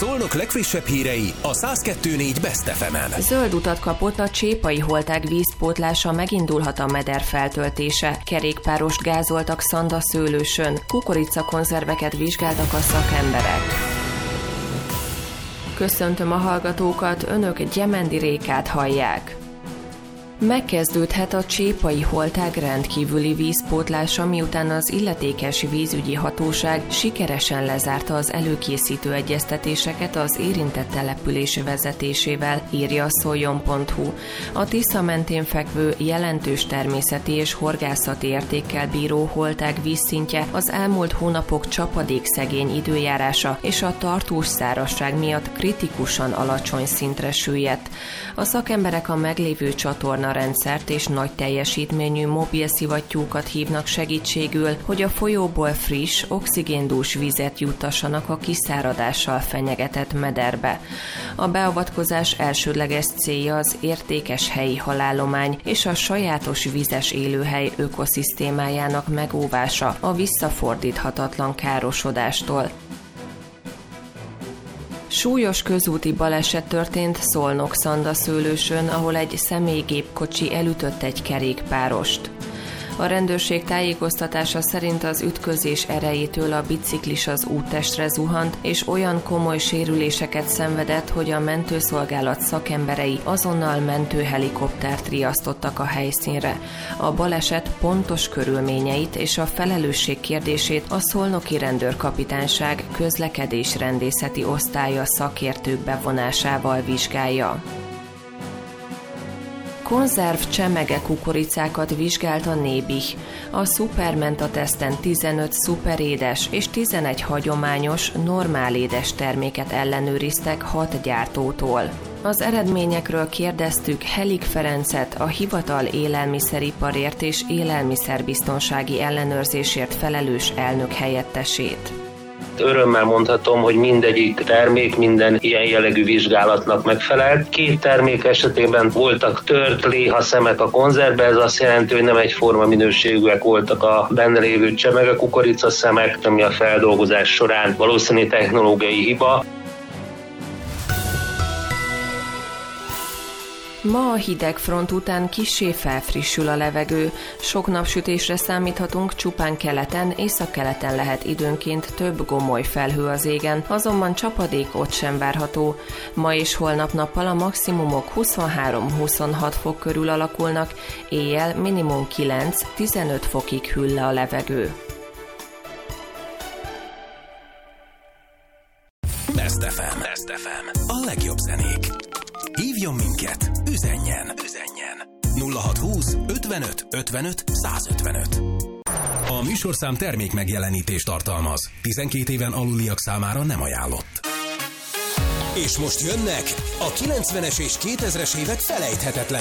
Szolnok legfrissebb hírei a 102.4 Best FM-en. Zöld utat kapott a Csépai Holtág vízpótlása, megindulhat a meder feltöltése. Kerékpárost gázoltak Szandaszőlősön, kukoricakonzerveket vizsgáltak a szakemberek. Köszöntöm a hallgatókat, önök Gyemendi Rékát hallják. Megkezdődhet a Csépai Holtág rendkívüli vízpótlása, miután az illetékes vízügyi hatóság sikeresen lezárta az előkészítő egyeztetéseket az érintett település vezetésével, írja a szoljon.hu. A Tisza mentén fekvő, jelentős természeti és horgászati értékkel bíró Holtág vízszintje az elmúlt hónapok csapadékszegény időjárása és a tartós szárazság miatt kritikusan alacsony szintre süllyedt. A szakemberek a meglévő csatorna rendszert és nagy teljesítményű mobil szivattyúkat hívnak segítségül, hogy a folyóból friss, oxigéndús vizet juttassanak a kiszáradással fenyegetett mederbe. A beavatkozás elsődleges célja az értékes helyi halállomány és a sajátos vizes élőhely ökoszisztémájának megóvása a visszafordíthatatlan károsodástól. Súlyos közúti baleset történt Szolnok-Szandaszőlősön, ahol egy személygépkocsi elütött egy kerékpárost. A rendőrség tájékoztatása szerint az ütközés erejétől a biciklis az úttestre zuhant, és olyan komoly sérüléseket szenvedett, hogy a mentőszolgálat szakemberei azonnal mentőhelikoptert riasztottak a helyszínre. A baleset pontos körülményeit és a felelősség kérdését a Szolnoki Rendőrkapitányság közlekedésrendészeti osztálya szakértők bevonásával vizsgálja. Konzerv csemege kukoricákat vizsgált a Nébih. A Supermenta teszten 15 szuperédes és 11 hagyományos, normálédes terméket ellenőriztek 6 gyártótól. Az eredményekről kérdeztük Helik Ferencet, a hivatal élelmiszeriparért és élelmiszerbiztonsági ellenőrzésért felelős elnök helyettesét. Örömmel mondhatom, hogy mindegyik termék minden ilyen jellegű vizsgálatnak megfelelt. 2 termék esetében voltak tört léhaszemek a konzervbe, ez azt jelenti, hogy nem egyforma minőségűek voltak a benne lévő csemege kukoricaszemek, ami a feldolgozás során valószínű technológiai hiba. Ma a hideg front után kissé felfrissül a levegő. Sok napsütésre számíthatunk, csupán keleten, északkeleten lehet időnként több gomoly felhő az égen, azonban csapadék ott sem várható. Ma és holnap nappal a maximumok 23-26 fok körül alakulnak, éjjel minimum 9-15 fokig hűl le a levegő. Best FM. A legjobb zenék. Hívjon minket, üzenjen. 0620 55 55 155. A műsorszám termék megjelenítést tartalmaz. 12 éven aluliak számára nem ajánlott. És most jönnek a 90-es és 2000-es évek felejthetetlen